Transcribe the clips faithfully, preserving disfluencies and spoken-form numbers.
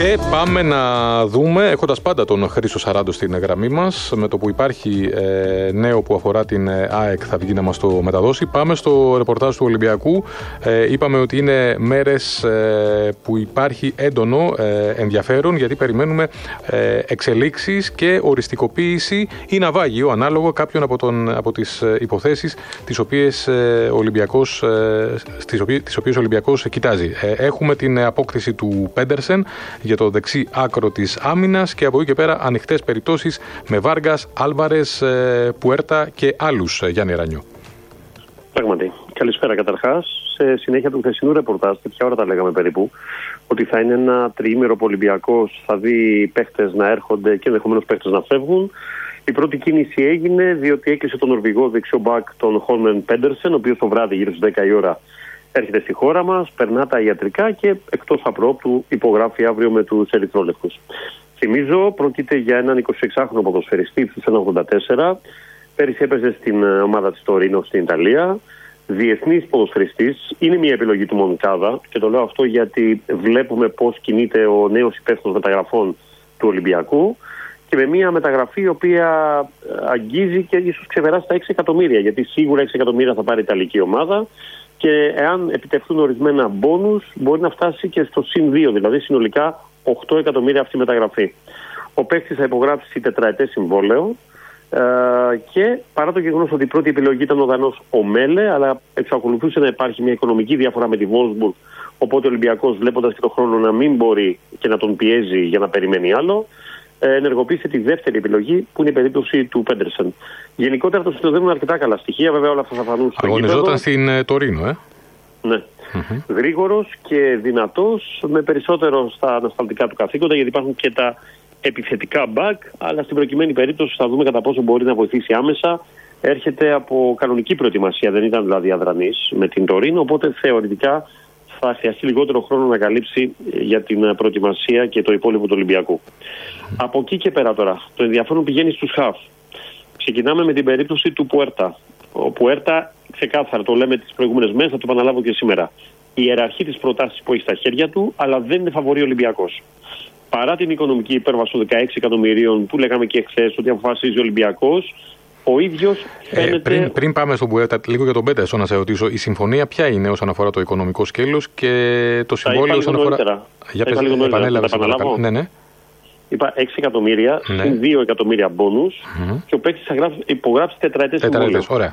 Και πάμε να δούμε, έχοντας πάντα τον Χρήστο Σαράντο στην γραμμή μας, με το που υπάρχει ε, νέο που αφορά την ΑΕΚ θα βγει να μας το μεταδώσει. Πάμε στο ρεπορτάζ του Ολυμπιακού. Ε, είπαμε ότι είναι μέρες ε, που υπάρχει έντονο ε, ενδιαφέρον, γιατί περιμένουμε ε, εξελίξεις και οριστικοποίηση ή ναυάγιο ανάλογο κάποιων από, τον, από τις υποθέσεις τις οποίες, ε, Ολυμπιακός, ε, στις οποίες, τις οποίες ο Ολυμπιακός κοιτάζει. Ε, έχουμε την απόκτηση του Πέντερσεν για το δεξί άκρο της άμυνας και από εκεί και πέρα ανοιχτές περιπτώσεις με Βάργας, Άλβαρες, Πουέρτα και άλλους. Γιάννη Ρανιό. Πράγματι. Καλησπέρα καταρχάς. Σε συνέχεια του χθεσινού ρεπορτάζ, τέτοια ώρα τα λέγαμε περίπου, ότι θα είναι ένα τριήμερο που ο Ολυμπιακός θα δει παίχτες να έρχονται και ενδεχομένως παίχτες να φεύγουν. Η πρώτη κίνηση έγινε διότι έκλεισε τον Νορβηγό δεξιό μπακ τον Χόλμεν Πέντερσεν, ο οποίος το βράδυ γύρω στις δέκα η ώρα έρχεται στη χώρα μας, περνά τα ιατρικά και εκτός απρόπτου υπογράφει αύριο με τους ερυθρόλευκους. Θυμίζω, πρόκειται για έναν εικοσιεξάχρονο ποδοσφαιριστή του ένα ογδόντα τέσσερα. Πέρυσι έπαιζε στην ομάδα της Τωρίνο στην Ιταλία. Διεθνής ποδοσφαιριστής. Είναι μια επιλογή του Μονκάδα και το λέω αυτό γιατί βλέπουμε πώς κινείται ο νέος υπεύθυνος μεταγραφών του Ολυμπιακού και με μια μεταγραφή η οποία αγγίζει και ίσως ξεπεράσει τα έξι εκατομμύρια, γιατί σίγουρα έξι εκατομμύρια θα πάρει η Ιταλική ομάδα. Και εάν επιτευχθούν ορισμένα μπόνους, μπορεί να φτάσει και στο συν δύο, δηλαδή συνολικά οκτώ εκατομμύρια αυτή η μεταγραφή. Ο παίκτης θα υπογράψει τετραετές συμβόλαιο ε, και παρά το γεγονός ότι η πρώτη επιλογή ήταν ο Δανός ο Μέλε, αλλά εξακολουθούσε να υπάρχει μια οικονομική διαφορά με τη Wolfsburg, οπότε ο Ολυμπιακός, βλέποντας και τον χρόνο να μην μπορεί και να τον πιέζει για να περιμένει άλλο, ενεργοποίησε τη δεύτερη επιλογή που είναι η περίπτωση του Πέντερσεν. Γενικότερα το συνοδεύουν αρκετά καλά στοιχεία, βέβαια όλα αυτά θα φανούν στο γήπεδο. Αγωνιζόταν στην ε, Τωρίνο, ε. Ναι. Mm-hmm. Γρήγορος και δυνατός, με περισσότερο στα ανασταλτικά του καθήκοντα, γιατί υπάρχουν και τα επιθετικά μπακ, αλλά στην προκειμένη περίπτωση θα δούμε κατά πόσο μπορεί να βοηθήσει άμεσα. Έρχεται από κανονική προετοιμασία, δεν ήταν δηλαδή αδρανής με την Τωρίνο, οπότε θεωρητικά θα χρειαστεί λιγότερο χρόνο να καλύψει για την προετοιμασία και το υπόλοιπο του Ολυμπιακού. Mm. Από εκεί και πέρα τώρα, το ενδιαφέρον πηγαίνει στους χαφ. Ξεκινάμε με την περίπτωση του Πουέρτα. Ο Πουέρτα, ξεκάθαρα το λέμε τις προηγούμενες μέρες, θα το επαναλάβω και σήμερα. Η ιεραρχή της προτάσης που έχει στα χέρια του, αλλά δεν είναι φαβορί Ολυμπιακός. Παρά την οικονομική υπέρβαση των δεκαέξι εκατομμυρίων που λέγαμε και εχθές ότι αποφασίζει ο Ολυμπιακός, ο ίδιος φαίνεται... Ε, πριν, πριν πάμε στον Πουέρτα, λίγο για τον Πέντερσον να σε ρωτήσω, η συμφωνία ποια είναι όσον αφορά το οικονομικό σκέλος και το συμβόλαιο όσον αφορά... Για πες, επανέλαβες, ναι, ναι. Είπα έξι εκατομμύρια, ναι. Συν δύο εκατομμύρια μπόνους mm-hmm. και ο παίκτης θα υπογράψει τετραετές συμβόλαιο. Ωραία.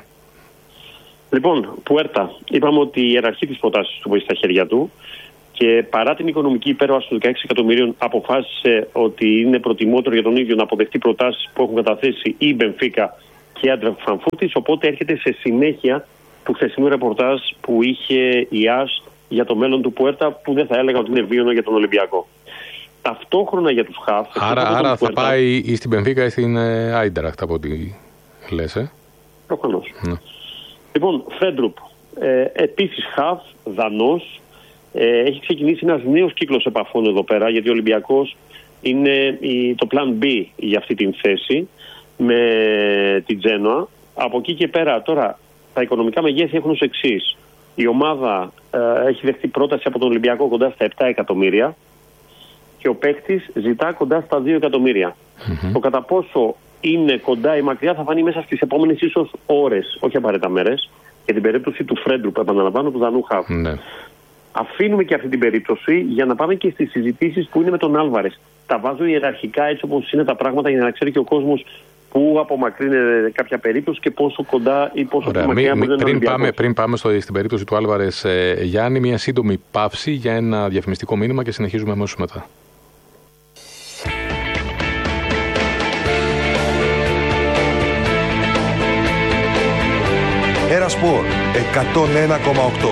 Λοιπόν, Πουέρτα, είπαμε ότι η ιεραρχή της προτάσης του που έχει στα χέρια του και παρά την οικονομική υπέρβαση των δεκαέξι εκατομμυρίων αποφάσισε ότι είναι προτιμότερο για τον ίδιο να αποδεχτεί προτάσεις που έχουν καταθέσει η Μπενφίκα και η Άντρεχτ Φραγκφούρτης, οπότε έρχεται σε συνέχεια του χθεσινού ρεπορτάζ που είχε η ΑΣ για το μέλλον του Πουέρτα, που δεν θα έλεγα ότι είναι βίωνο για τον Ολυμπιακό. Ταυτόχρονα για τους χαφ... Άρα, άρα θα Πουέρτα, πάει ή στην Μπενφίκα ή στην Άιντραχτ από ό,τι λες, ε? Προφανώς. Ναι. Λοιπόν, Φρέντρουπ, ε, επίσης χαφ, Δανός, ε, έχει ξεκινήσει ένας νέος κύκλος επαφών εδώ πέρα, γιατί ο Ολυμπιακός είναι η, το plan B για αυτή την θέση με την Τζένοα. Από εκεί και πέρα τώρα τα οικονομικά μεγέθη έχουν ως εξής. Η ομάδα ε, έχει δεχτεί πρόταση από τον Ολυμπιακό κοντά στα επτά εκατομμύρια και ο παίκτης ζητά κοντά στα δύο εκατομμύρια. Mm-hmm. Το κατά πόσο είναι κοντά ή μακριά θα φανεί μέσα στις επόμενες ίσως ώρες, όχι απαραίτητα μέρες. Για την περίπτωση του Φρέντρου που επαναλαμβάνω του Δανού Χαφ. Mm-hmm. Αφήνουμε και αυτή την περίπτωση για να πάμε και στις συζητήσεις που είναι με τον Άλβαρες. Τα βάζω ιεραρχικά έτσι όπως είναι τα πράγματα για να ξέρει και ο κόσμος πού απομακρύνεται κάποια περίπτωση και πόσο κοντά ή πόσο πιο μακριά μπορεί να είναι πριν, πάμε, πριν πάμε στο, στην περίπτωση του Άλβαρες, ε, Γιάννη, μια σύντομη παύση για ένα διαφημιστικό μήνυμα και συνεχίζουμε αμέσως μετά. Ερασπορ εκατόν ένα κόμμα οκτώ.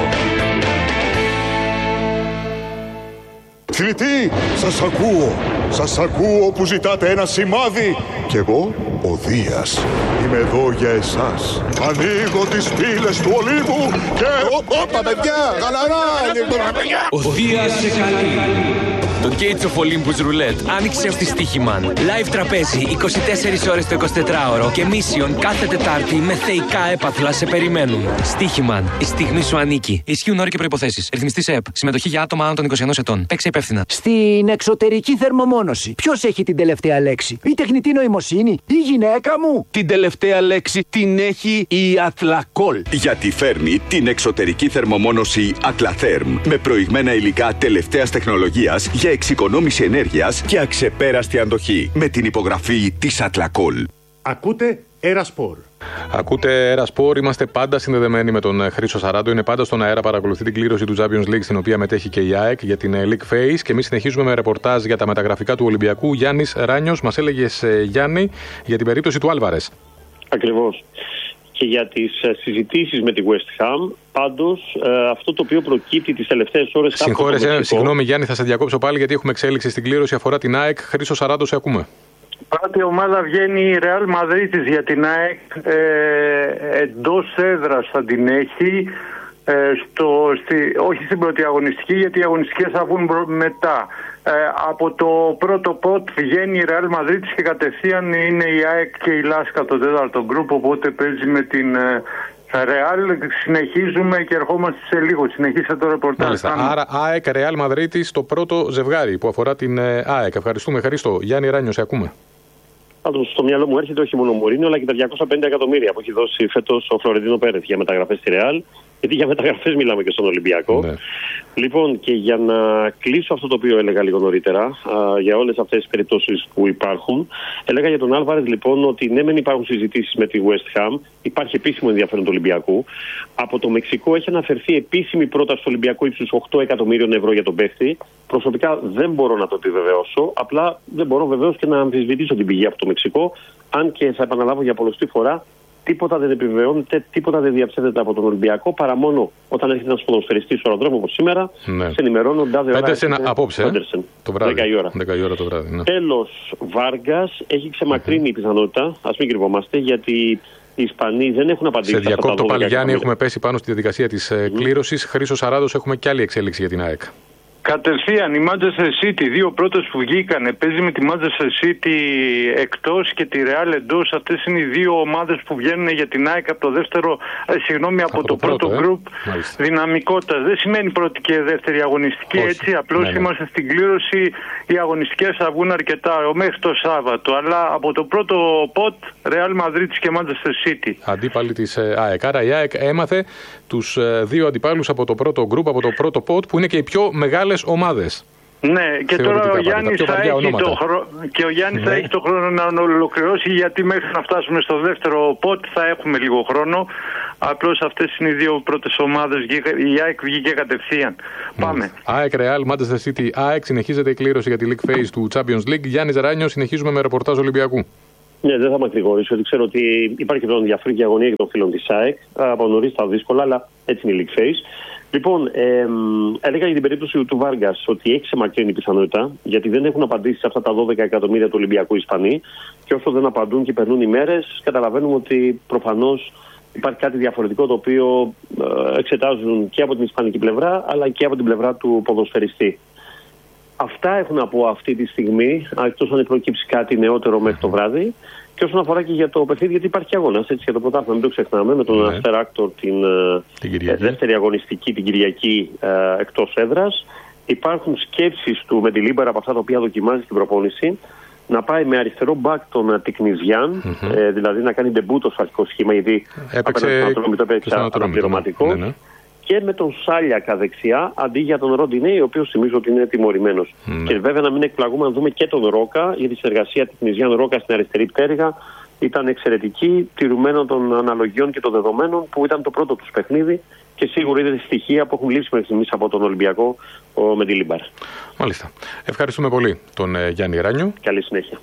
Φιλητοί, σας ακούω. Σας ακούω που ζητάτε ένα σημάδι. Κι εγώ, ο Δίας, είμαι εδώ για εσάς. Ανοίγω τις πύλες του Ολύμπου και... Όπα, παιδιά, γαλαρά! Ο Δίας σε καλεί. Το Gates of Olympus Roulette άνοιξε ως τη Στοίχημαν. Live τραπέζι είκοσι τέσσερις ώρες το εικοσιτετράωρο και Mission κάθε Τετάρτη με θεϊκά έπαθλα σε περιμένουν. Στοίχημαν. Η στιγμή σου ανήκει. Ισχύουν όροι και προϋποθέσεις. Ρυθμιστής ΕΕΠ. Συμμετοχή για άτομα άνω των είκοσι ενός ετών. Παίξε υπεύθυνα. Στην εξωτερική θερμομόνωση, ποιος έχει την τελευταία λέξη? Η τεχνητή νοημοσύνη, η γυναίκα μου? Την τελευταία λέξη την έχει η Athlacol. Γιατί φέρνει την εξωτερική θερμομόνωση Atlatherm με προηγμένα υλικά τελευταίας τεχνολογίας για εξοικονόμηση ενέργειας και αξεπέραστη αντοχή. Με την υπογραφή της Athlacol. Ακούτε Aerosport. Ακούτε Aerosport, είμαστε πάντα συνδεδεμένοι με τον Χρήστο Σαράντο. Είναι πάντα στον αέρα, παρακολουθεί την κλήρωση του Champions League, στην οποία μετέχει και η ΑΕΚ για την League Phase. Και εμείς συνεχίζουμε με ρεπορτάζ για τα μεταγραφικά του Ολυμπιακού. Γιάννης Ράνιος, μας έλεγες, Γιάννη, για την περίπτωση του Άλβαρες. Ακριβώς. Και για τις συζητήσεις με τη West Ham, πάντως αυτό το οποίο προκύπτει τις τελευταίες ώρες. Συγχώρεσαι, συγγνώμη Γιάννη, θα σε διακόψω πάλι γιατί έχουμε εξέλιξη στην κλήρωση, αφορά την ΑΕΚ. Χρήστο Σαράντο, σε ακούμε. Πρώτη ομάδα βγαίνει η Real Madrid για την ΑΕΚ, ε, εντός έδρας θα την έχει, ε, στο, στη, όχι στην πρώτη αγωνιστική, γιατί οι αγωνιστικές θα βγουν μετά. Ε, από το πρώτο πότ βγαίνει η Real Madrid και κατευθείαν είναι η ΑΕΚ και η Λάσκα από το τέταρτο γκρουπ, οπότε παίζει με την ε, Real. Συνεχίζουμε και ερχόμαστε σε λίγο. Συνεχίστε το ρεπορτάζ. Μάλιστα. Άρα ΑΕΚ Real Madrid στο πρώτο ζευγάρι που αφορά την ε, ΑΕΚ. Ευχαριστούμε Χρήστο. Γιάννη Ράνιο, σε ακούμε. Πάντως στο μυαλό μου έρχεται όχι μόνο ο Μουρίνιο, αλλά και τα διακόσια πενήντα εκατομμύρια που έχει δώσει φέτος ο Φλωρεντίνο Πέρεθ για μεταγραφές στη Ρεάλ. Γιατί για μεταγραφές μιλάμε και στον Ολυμπιακό. Ναι. Λοιπόν, και για να κλείσω αυτό το οποίο έλεγα λίγο νωρίτερα, α, για όλες αυτές τις περιπτώσεις που υπάρχουν, έλεγα για τον Άλβαρες λοιπόν ότι ναι, μεν υπάρχουν συζητήσεις με τη West Ham, υπάρχει επίσημο ενδιαφέρον του Ολυμπιακού. Από το Μεξικό έχει αναφερθεί επίσημη πρόταση του Ολυμπιακού ύψους οκτώ εκατομμύριων ευρώ για τον παίχτη. Προσωπικά δεν μπορώ να το επιβεβαιώσω, απλά δεν μπορώ βεβαίως και να αμφισβητήσω την πηγή από το Μεξικό, αν και θα επαναλάβω για πολλωστή φορά. Τίποτα δεν επιβεβαιώνεται, τίποτα δεν διαψεύδεται από τον Ολυμπιακό, παρά μόνο όταν έρχεται ένα ποδοσφαιριστής στο αεροδρόμιο όπως σήμερα, ναι. σε ενημερώνουν τάδε ώρα. Πέντε απόψε, Άντερσεν, το βράδυ. δέκα η ώρα. δέκα η ώρα το βράδυ. Ναι. Τέλος, Βάργκας έχει ξεμακρύνει mm-hmm. η πιθανότητα, ας μην κρυβόμαστε, γιατί οι Ισπανοί δεν έχουν απαντήσει. Σε διακόπτω πάλι, Γιάννη, έχουμε πέσει πάνω στη διαδικασία της mm-hmm. κλήρωσης. Χρήστος Σαράντος, έχουμε και άλλη εξέλιξη για την ΑΕΚ. Κατευθείαν η Manchester City, δύο πρώτες που βγήκανε, παίζει με τη Manchester City εκτός και τη Real εντός. Αυτές είναι οι δύο ομάδες που βγαίνουν για την ΑΕΚ από το δεύτερο, ε, συγγνώμη, από, από το, το πρώτο γκρουπ ε? δυναμικότητας. Δεν σημαίνει πρώτη και δεύτερη αγωνιστική, όχι. Έτσι, απλώς ναι, ναι. είμαστε στην κλήρωση, οι αγωνιστικές θα βγουν αρκετά μέχρι το Σάββατο, αλλά από το πρώτο πότ Real Madrid και Manchester City. Αντίπαλοι της ΑΕΚ. Άρα η ΑΕΚ έμαθε τους δύο αντιπάλους από το πρώτο γκρουπ, από το πρώτο πότ, που είναι και οι πιο μεγάλες ομάδες. Ναι, και τώρα ο Γιάννης θα έχει το χρο... και ο Γιάννης ναι. θα έχει το χρόνο να ολοκληρώσει, γιατί μέχρι να φτάσουμε στο δεύτερο πότ θα έχουμε λίγο χρόνο. Απλώς αυτές είναι οι δύο πρώτες ομάδες. Η ΑΕΚ βγήκε κατευθείαν. Mm. Πάμε. ΑΕΚ Real, Manchester City, ΑΕΚ. Συνεχίζεται η κλήρωση για τη League Phase του Champions League. Γιάννης Ράνιος, συνεχίζουμε με ρεπορτάζ Ολυμπιακού. Ναι, δεν θα μακρηγορήσω, γιατί ξέρω ότι υπάρχει πλέον διαφορετική αγωνία για των φίλων της ΑΕΚ. Από νωρίς τα δύσκολα, αλλά έτσι είναι η League Phase. Λοιπόν, ε, έλεγα για την περίπτωση του Βάργκας ότι έχει ξεμακρύνει η πιθανότητα, γιατί δεν έχουν απαντήσει σε αυτά τα δώδεκα εκατομμύρια του Ολυμπιακού Ισπανοί. Και όσο δεν απαντούν και περνούν οι μέρες, καταλαβαίνουμε ότι προφανώς υπάρχει κάτι διαφορετικό το οποίο ε, εξετάζουν και από την ισπανική πλευρά, αλλά και από την πλευρά του ποδοσφαιριστή. Αυτά έχω να πω αυτή τη στιγμή, εκτός αν προκύψει κάτι νεότερο μέχρι το βράδυ. Και όσον αφορά και για το παιχνίδι, γιατί υπάρχει αγώνας για το πρωτάθλημα, μην το ξεχνάμε, με τον ναι. Αστέρα Άκτορ την, την ε, δεύτερη αγωνιστική την Κυριακή ε, εκτός έδρας. Υπάρχουν σκέψεις του με τη Λίμπερα από αυτά τα οποία δοκιμάζει στην προπόνηση, να πάει με αριστερό μπακ τον Τικνιζιάν, mm-hmm. ε, δηλαδή να κάνει ντεμπούτο στο αρχικό σχήμα, γιατί έπαιξε αναπληρωματικό. Ναι, ναι. Και με τον Σάλιακα δεξιά, αντί για τον Ροντινέη, ο οποίος θυμίζω ότι είναι τιμωρημένος. Mm. Και βέβαια να μην εκπλαγούμε να δούμε και τον Ρόκα, γιατί η συνεργασία της Νιζιάν Ρόκα στην αριστερή πτέρυγα ήταν εξαιρετική, τηρουμένων των αναλογιών και των δεδομένων που ήταν το πρώτο τους παιχνίδι και σίγουρα είδε στοιχεία που έχουν λείψει μέχρι στιγμής από τον Ολυμπιακό ο Μεντιλίμπαρ. Μάλιστα. Ευχαριστούμε πολύ τον ε, Γιάννη Ράνιο. Καλή συνέχεια.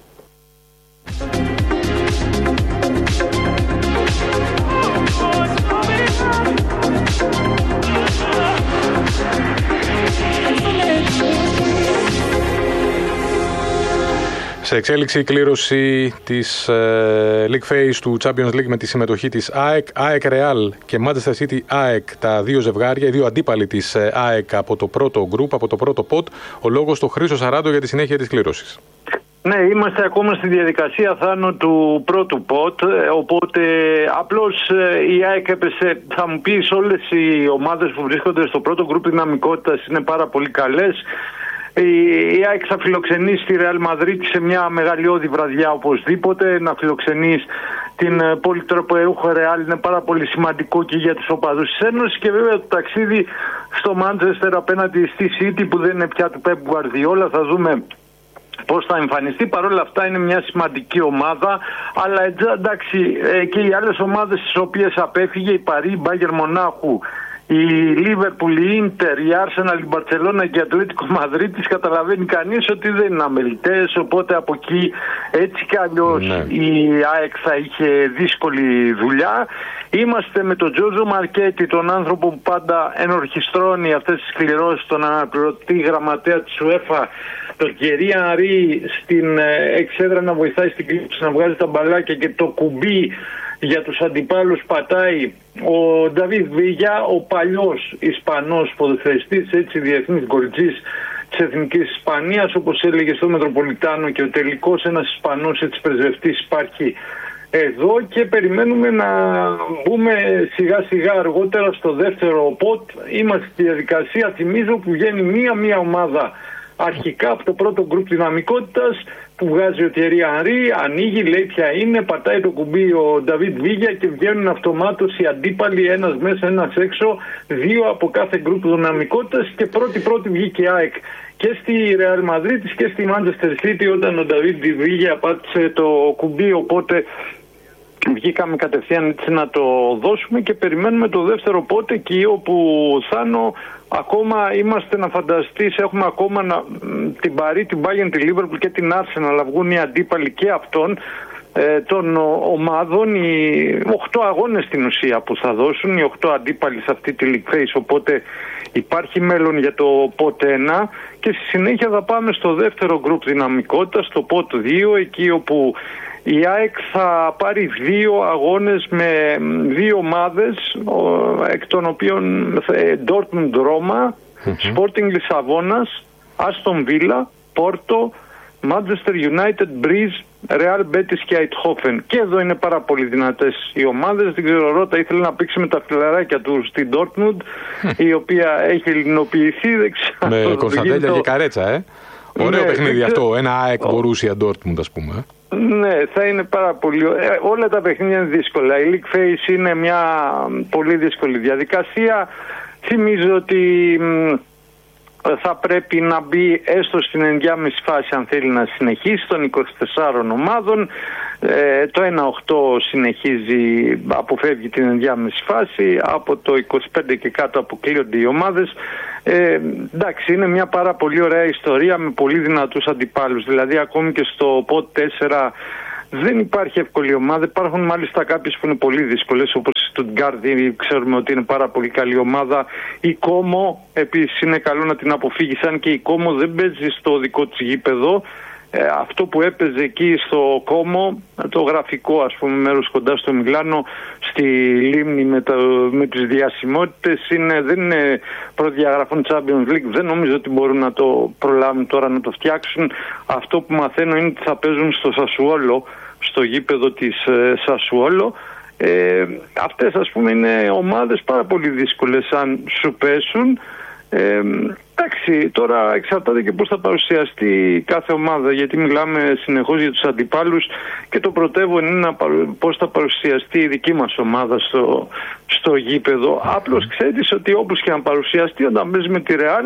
Σε εξέλιξη η κλήρωση της ε, League Phase του Champions League με τη συμμετοχή της ΑΕΚ, ΑΕΚ Real και Manchester City ΑΕΚ, τα δύο ζευγάρια, οι δύο αντίπαλοι της ε, ΑΕΚ από το πρώτο γκρουπ, από το πρώτο πότ. Ο λόγος στο Χρήστο Σαράντο για τη συνέχεια της κλήρωσης. Ναι, είμαστε ακόμα στη διαδικασία, Θάνο, του πρώτου πότ, οπότε απλώς η ΑΕΚ έπεσε, θα μου πεις, όλες οι ομάδες που βρίσκονται στο πρώτο γκρουπ δυναμικότητας είναι πάρα πολύ καλές. Η ΑΕΚ θα φιλοξενήσει τη Ρεάλ Μαδρίτη σε μια μεγαλειώδη βραδιά οπωσδήποτε. Να φιλοξενείς την πολυτροπεούχο Ρεάλ είναι πάρα πολύ σημαντικό και για τους οπαδούς της Ένωσης, και βέβαια το ταξίδι στο Μάντσεστερ απέναντι στη City που δεν είναι πια του Πεπ Γκουαρδιόλα, θα δούμε πώς θα εμφανιστεί. Παρ' όλα αυτά είναι μια σημαντική ομάδα, αλλά εντάξει και οι άλλες ομάδες τις οποίες απέφυγε, η Παρί, η Μπάγερ Μονάχου, η Λίβερπουλ, η Ίντερ, η Άρσεναλ, η Μπαρτσελώνα και η Ατλέτικο Μαδρίτης, καταλαβαίνει κανείς ότι δεν είναι αμελητές, οπότε από εκεί έτσι κι αλλιώς ναι. η ΑΕΚ θα είχε δύσκολη δουλειά. Είμαστε με τον Τζόζο Μαρκέτη, τον άνθρωπο που πάντα ενορχιστρώνει αυτές τις κληρώσεις, τον αναπληρωτή γραμματέα της UEFA, τον Thierry Henry στην εξέδρα να βοηθάει στην κλήρωση, να βγάζει τα μπαλάκια και το κουμπί για τους αντιπάλους πατάει ο Νταβίδ Βίγια, ο παλιός Ισπανός ποδοσφαιριστής, έτσι διεθνής γκολτζής της Εθνικής Ισπανίας, όπως έλεγε στο Μετροπολιτάνο, και ο τελικός ένας Ισπανός έτσι πρεσβευτής υπάρχει εδώ, και περιμένουμε να μπούμε σιγά σιγά αργότερα στο δεύτερο πότ. Είμαστε στη διαδικασία, θυμίζω, που βγαίνει μία-μία ομάδα αρχικά από το πρώτο γκρουπ δυναμικότητας, που βγάζει ο Thierry Henry, ανοίγει, λέει ποια είναι, πατάει το κουμπί ο Νταβίδ Βίγια και βγαίνουν αυτομάτως οι αντίπαλοι, ένας μέσα, ένας έξω, δύο από κάθε γκρουπ δυναμικότητας, και πρώτη-πρώτη βγήκε η ΑΕΚ και στη Ρεάλ Μαδρίτης και στη Manchester City όταν ο Νταβίδ Βίγια πάτησε το κουμπί, οπότε βγήκαμε κατευθείαν έτσι να το δώσουμε και περιμένουμε το δεύτερο πότε, εκεί όπου Θάνο ακόμα είμαστε, να φανταστείς, έχουμε ακόμα να, την Παρί, την Bayern, τη Liverpool και την Arsenal, αλλά βγουν οι αντίπαλοι και αυτών ε, των ομάδων, οι οχτώ αγώνες στην ουσία που θα δώσουν, οι οχτώ αντίπαλοι σε αυτή τη League Phase, οπότε υπάρχει μέλλον για το πότ ένα, και στη συνέχεια θα πάμε στο δεύτερο γκρουπ δυναμικότητα, στο πότ δύο, εκεί όπου η ΑΕΚ θα πάρει δύο αγώνες με δύο ομάδες, εκ των οποίων Dortmund Ρώμα, mm-hmm. Sporting Λισαβόνας, Aston Villa, Porto, Manchester United, Breeze, Real Betis και Eindhoven. Και εδώ είναι πάρα πολύ δυνατές οι ομάδες. Δεν ξέρω, Ρώτα ήθελε να παίξει με τα φιλαράκια του στην Dortmund, η οποία έχει ελληνοποιηθεί. Με Κωνσταντέλια το... και Καρέτσα, ε. Ωραίο ναι, παιχνίδι ξέρω... αυτό. Ένα ΑΕΚ Μπορούσια Dortmund, ας πούμε. Ναι, θα είναι πάρα πολύ. Ε, όλα τα παιχνίδια είναι δύσκολα. Η League Phase είναι μια πολύ δύσκολη διαδικασία. Θυμίζω ότι μ, θα πρέπει να μπει έστω στην ενδιάμεση φάση αν θέλει να συνεχίσει των είκοσι τεσσάρων ομάδων. Ε, το ένα οκτώ συνεχίζει, αποφεύγει την ενδιάμεση φάση. Από το είκοσι πέντε και κάτω αποκλείονται οι ομάδες. Ε, εντάξει, είναι μια πάρα πολύ ωραία ιστορία με πολύ δυνατούς αντιπάλους. Δηλαδή ακόμη και στο πότ τέσσερα δεν υπάρχει εύκολη ομάδα. Υπάρχουν μάλιστα κάποιες που είναι πολύ δύσκολες, όπως η Στουτγκάρδη, ξέρουμε ότι είναι πάρα πολύ καλή ομάδα. Η Κόμο επίσης είναι καλό να την αποφύγεις, αν και η Κόμο δεν παίζει στο δικό της γήπεδο. Ε, αυτό που έπαιζε εκεί στο Κόμο, το γραφικό ας πούμε μέρος κοντά στο Μιλάνο, στη Λίμνη με, το, με τις διασημότητες, είναι, δεν είναι προδιαγραφών Champions League. Δεν νομίζω ότι μπορούν να το προλάβουν τώρα να το φτιάξουν. Αυτό που μαθαίνω είναι ότι θα παίζουν στο Σασουόλο, στο γήπεδο της ε, Σασουόλο. Ε, αυτές ας πούμε είναι ομάδες πάρα πολύ δύσκολες αν σου πέσουν. Ε, εντάξει, τώρα εξαρτάται και πώς θα παρουσιαστεί κάθε ομάδα, γιατί μιλάμε συνεχώς για τους αντιπάλους και το πρωτεύον είναι να, πώς θα παρουσιαστεί η δική μας ομάδα στο, στο γήπεδο. Απλώς ξέρεις ότι όπως και αν παρουσιαστεί, όταν παίζει με τη Ρεάλ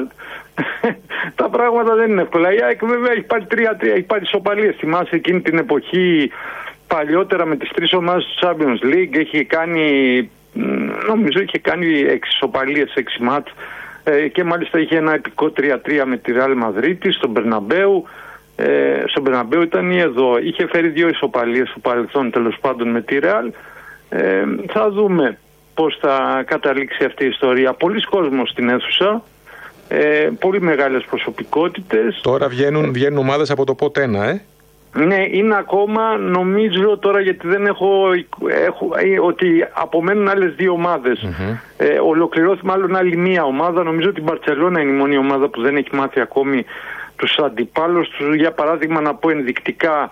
τα πράγματα δεν είναι εύκολα. Η ΑΕΚ βέβαια έχει πάρει τρία τρία, έχει πάρει ισοπαλίες. Θυμάσαι εκείνη την εποχή παλιότερα με τις τρεις ομάδες του Champions League, έχει κάνει, νομίζω είχε κάνει έξι ισοπαλίες, έξι μάτς. Ε, και μάλιστα είχε ένα επικό τρία τρία με τη Ρεάλ Μαδρίτη στον Μπερναμπέου. Ε, στον Μπερναμπέου ήταν ή εδώ. Είχε φέρει δύο ισοπαλίες στο παρελθόν τέλος πάντων με τη Ρεάλ. Ε, θα δούμε πώς θα καταλήξει αυτή η ιστορία. Πολλοί κόσμος στην αίθουσα. Ε, πολύ μεγάλες προσωπικότητες. Τώρα βγαίνουν, βγαίνουν ομάδες από το πότ ένα, ε. Ναι, είναι ακόμα, νομίζω τώρα, γιατί δεν έχω, έχω ότι απομένουν άλλες δύο ομάδες. Mm-hmm. Ε, ολοκληρώθηκε μάλλον άλλη μία ομάδα. Νομίζω ότι η Μπαρτσελόνα είναι η μόνη ομάδα που δεν έχει μάθει ακόμη τους αντιπάλους τους. Για παράδειγμα, να πω ενδεικτικά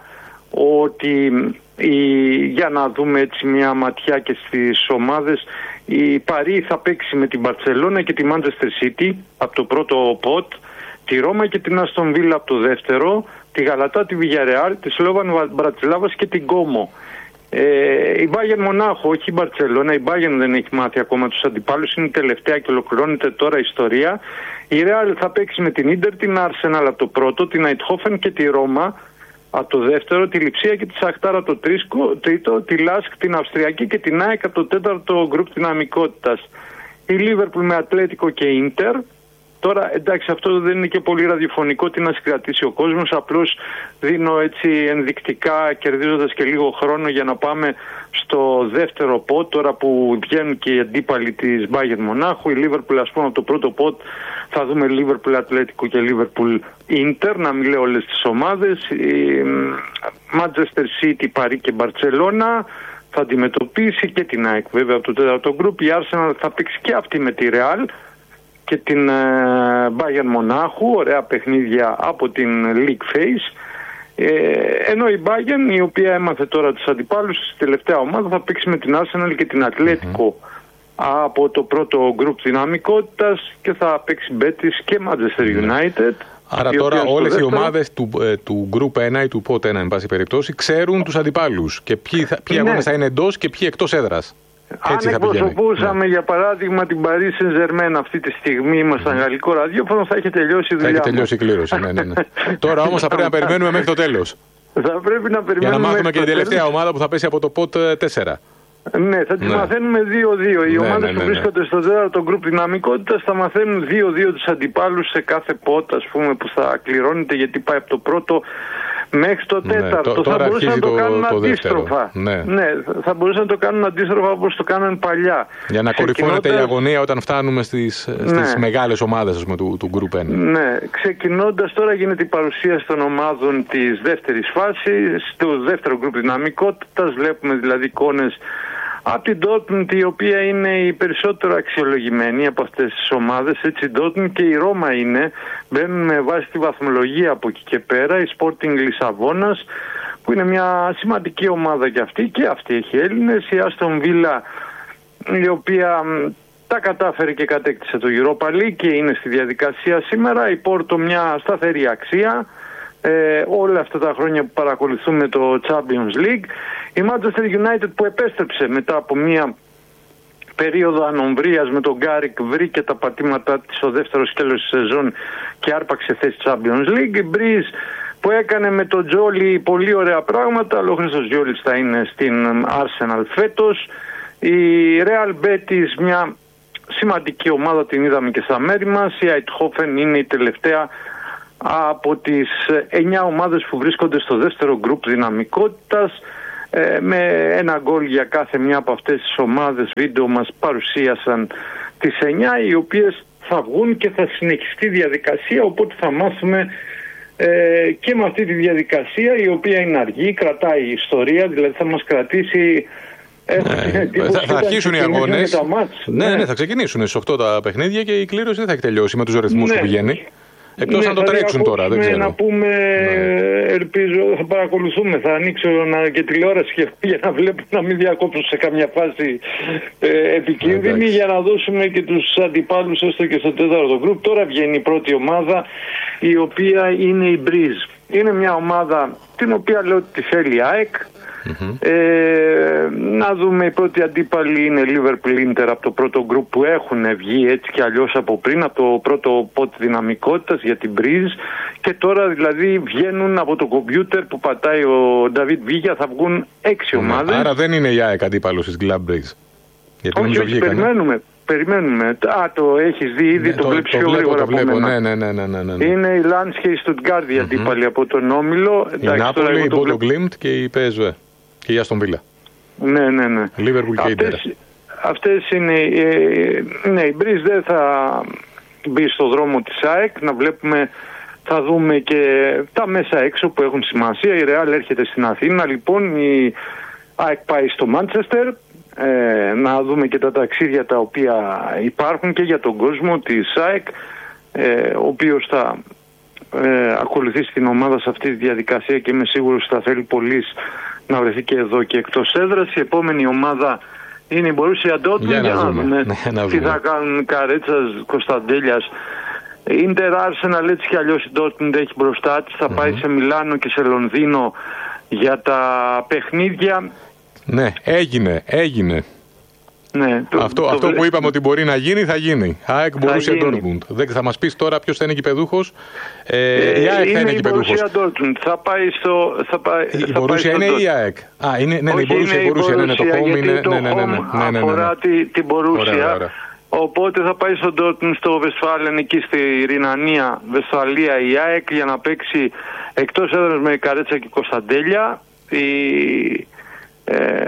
ότι η, για να δούμε έτσι μια ματιά και στις ομάδες, η Παρί θα παίξει με την Μπαρτσελόνα και τη Manchester City από το πρώτο ποτ, τη Ρώμα και την Άστον Βίλα από το δεύτερο, τη Γαλατά, τη Villarreal, τη Σλόβαν Μπρατσλάβας και την Κόμο. Ε, η Bayern Μονάχο, όχι η Μπαρτσελόνα, η Bayern δεν έχει μάθει ακόμα τους αντιπάλους, είναι η τελευταία και ολοκληρώνεται τώρα η ιστορία. Η Real θα παίξει με την Ίντερ, την Arsenal από το πρώτο, την Eindhoven και τη Ρώμα από το δεύτερο, τη Λιψία και τη Σαχτάρα από το τρίτο, τη Λάσκ, την Αυστριακή και την ΑΕΚ από το τέταρτο γκρουπ δυναμικότητας. Η Λίβερπουλ με Ατλέτικο και Ίντερ. Τώρα, εντάξει, αυτό δεν είναι και πολύ ραδιοφωνικό, τι να συγκρατήσει ο κόσμος, απλώς δίνω έτσι ενδεικτικά, κερδίζοντας και λίγο χρόνο για να πάμε στο δεύτερο ποτ, τώρα που βγαίνουν και οι αντίπαλοι της Bayern Μονάχου. Η Liverpool, ας πούμε, από το πρώτο ποτ θα δούμε Liverpool Ατλέτικο και Liverpool Inter, να μην λέω όλες τις ομάδες. Η Manchester City, Παρί και Μπαρτσελόνα θα αντιμετωπίσει και την ΑΕΚ βέβαια από το τέταρτο γκρουπ. Η Arsenal θα παίξει και αυτή με τη Real και την ε, Bayern Μονάχου, ωραία παιχνίδια από την League Phase. Ε, ενώ η Bayern, η οποία έμαθε τώρα τους αντιπάλους, στη τελευταία ομάδα θα παίξει με την Arsenal και την Ατλέτικο mm-hmm. από το πρώτο γκρουπ δυναμικότητας και θα παίξει Betis και Manchester United. Άρα τώρα όλες οι ομάδες του, ε, του Group ένα ή του Pot ένα, εν πάση περιπτώσει, ξέρουν τους αντιπάλους και ποιοι, θα, ποιοι ναι. αγώνες θα είναι εντός και ποιοι εκτός έδρας. Αν εκπροσωπούσαμε, ναι. για παράδειγμα, την Paris Saint-Germain αυτή τη στιγμή, ήμασταν mm. γαλλικό ραδιόφωνο, θα είχε τελειώσει η δουλειά. Θα είχε τελειώσει η κλήρωση, ναι, ναι, ναι. Τώρα όμως θα πρέπει να περιμένουμε μέχρι το τέλος. Θα πρέπει να περιμένουμε. Για να μάθουμε και την τελευταία ομάδα που θα πέσει από το Pot τέσσερα. Ναι, θα τις ναι. μαθαίνουμε δύο δύο. Οι ναι, ομάδες ναι, ναι, που βρίσκονται ναι. στο τέταρτο γκρουπ δυναμικότητας θα μαθαίνουν δύο δύο τους αντιπάλους σε κάθε Pot, ας πούμε, που θα κληρώνεται, γιατί πάει από το πρώτο μέχρι το τέταρτο. Ναι, θα μπορούσαν να το, το κάνουν το αντίστροφα. Ναι. ναι, θα μπορούσαν να το κάνουν αντίστροφα όπως το κάνουν παλιά. Για να κορυφώνεται η αγωνία όταν φτάνουμε στις, στις ναι. μεγάλες ομάδες, ας πούμε, του, του Group ένα. Ναι, ξεκινώντας τώρα γίνεται η παρουσίαση των ομάδων της δεύτερης φάσης, του δεύτερου Group δυναμικότητας. Βλέπουμε δηλαδή εικόνες από την Dortmund, η οποία είναι η περισσότερο αξιολογημένη από αυτές τις ομάδες. Έτσι η Dortmund και η Ρώμα είναι, μπαίνουν με βάση τη βαθμολογία από εκεί και πέρα. Η Sporting Λισαβόνας, που είναι μια σημαντική ομάδα και αυτή, και αυτή έχει Έλληνες. Η Aston Villa, η οποία τα κατάφερε και κατέκτησε το Europa League και είναι στη διαδικασία σήμερα. Η Porto, μια σταθερή αξία. Ε, όλα αυτά τα χρόνια που παρακολουθούμε το Champions League. Η Manchester United, που επέστρεψε μετά από μια περίοδο ανομβρίας με τον Γκάρικ, βρήκε τα πατήματά της στο δεύτερο σκέλος της σεζόν και άρπαξε θέση Champions League. Η Breeze, που έκανε με τον Τζόλι πολύ ωραία πράγματα, αλλά ο Χρήστος Γιόλης θα είναι στην Arsenal φέτος. Η Real Betis, μια σημαντική ομάδα, την είδαμε και στα μέρη μας. Η Eindhoven είναι η τελευταία από τις εννιά ομάδες που βρίσκονται στο δεύτερο γκρουπ δυναμικότητας, ε, με ένα γκολ για κάθε μια από αυτές τις ομάδες. Βίντεο μας παρουσίασαν τις εννιά, οι οποίες θα βγουν και θα συνεχιστεί η διαδικασία, οπότε θα μάθουμε ε, και με αυτή τη διαδικασία, η οποία είναι αργή, κρατάει η ιστορία, δηλαδή θα μας κρατήσει. Ναι, θα, θα αρχίσουν οι αγώνες. Ναι, ναι, ναι, θα ξεκινήσουν στις οκτώ τα παιχνίδια και η κλήρωση δεν θα έχει τελειώσει με τους ρυθμούς ναι. που πηγαίνει. Εκτός ναι, να το τρέξουν τώρα, δεν ξέρω. Να πούμε, ναι. ελπίζω, θα παρακολουθούμε, θα ανοίξω να, και τηλεόραση για να βλέπω, να μην διακόψω σε καμιά φάση ε, επικίνδυνη, για να δώσουμε και τους αντιπάλους έστω και στο τέταρτο γκρουπ. Τώρα βγαίνει η πρώτη ομάδα, η οποία είναι η Breeze. Είναι μια ομάδα την οποία λέω ότι τη θέλει η ΑΕΚ. Mm-hmm. Ε, να δούμε, η πρώτη αντίπαλη είναι Liverpool Inter από το πρώτο γκρουπ, που έχουν βγει έτσι και αλλιώς από πριν, από το πρώτο πόντ δυναμικότητας για την Breeze, και τώρα δηλαδή βγαίνουν από το κομπιούτερ που πατάει ο Νταβίτ Βίγια, θα βγουν έξι mm-hmm. ομάδες. Άρα δεν είναι η ΑΕΚ αντίπαλος της Club Breeze. Όχι, όχι, περιμένουμε. Περιμένουμε. Α, το έχεις δει ήδη, ναι, το, το βλέπεις πιο γρήγορα από μένα. Ναι, ναι, ναι, ναι, ναι. Είναι η Λάνς και η Στουτγκάρδη mm-hmm. αντίπαλοι από τον Όμιλο. Η Νάπολη, η Μπότο Γκλίμπτ και η πι ες βι. Και η Άστον Βίλα. Ναι, ναι, ναι. Λίβερπουλ και η Ίντερ. Αυτές είναι. Ε, ναι, η Breeze δεν θα μπει στο δρόμο της ΑΕΚ. Να βλέπουμε Θα δούμε και τα μέσα έξω που έχουν σημασία. Η Real έρχεται στην Αθήνα, λοιπόν, η ΑΕΚ πάει στο Μάντσεστερ. Ε, να δούμε και τα ταξίδια τα οποία υπάρχουν και για τον κόσμο της ΑΕΚ, ε, ο οποίος θα ε, ακολουθήσει την ομάδα σε αυτή τη διαδικασία και είμαι σίγουρος ότι θα θέλει πολύς να βρεθεί και εδώ και εκτός έδρας. Η επόμενη ομάδα είναι η Μπορούσια Ντόρτμουντ. Για να δούμε ναι, τι θα κάνουν Καρέτσας, Κωνσταντέλιας. Ίντερ, Άρσεναλ, έτσι κι αλλιώς η Ντόρτμουντ έχει μπροστά της. Θα mm-hmm. πάει σε Μιλάνο και σε Λονδίνο για τα παιχνίδια. Ναι, έγινε, έγινε. Ναι, το, αυτό το αυτό το... που είπαμε ότι μπορεί να γίνει, θα γίνει. ΑΕΚ Μπορούσια Ντόρτμουντ. Δεν θα μας πεις τώρα ποιος θα είναι κηπεδούχος. Ε, ε, η ΑΕΚ θα είναι κηπεδούχος. Η Μπορούσια Ντόρτμουντ. Θα πάει στο. Θα πάει, η θα Μπορούσια είναι η ΑΕΚ. Α, είναι, ναι, Όχι, η Μπορούσια, είναι η Μπορούσια, είναι το home. Είναι, το ναι, ναι, ναι, ναι, ναι, ναι, αφορά ναι. την Μπορούσια. Οπότε θα πάει στο Ντόρτμουντ, στο Βεσφάλεν, εκεί στη Ρινανία, Βεσφαλία, η ΑΕΚ για να παίξει εκτός έδρας με Καρέτσα και Κωνσταντέλια. Η, ε,